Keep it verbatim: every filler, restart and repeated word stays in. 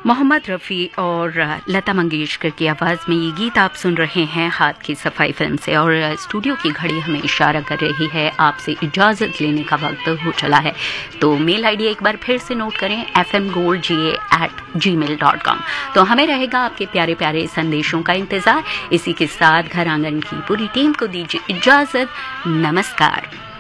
मोहम्मद रफ़ी और लता मंगेशकर की आवाज़ में ये गीत आप सुन रहे हैं हाथ की सफाई फिल्म से। और स्टूडियो की घड़ी हमें इशारा कर रही है आपसे इजाज़त लेने का वक्त हो चला है। तो मेल आईडी एक बार फिर से नोट करें, एफ एम गोल्ड जी ए एट जी मेल डॉट कॉम। तो हमें रहेगा आपके प्यारे प्यारे संदेशों का इंतज़ार। इसी के साथ घर आंगन की पूरी टीम को दीजिए इजाज़त। नमस्कार।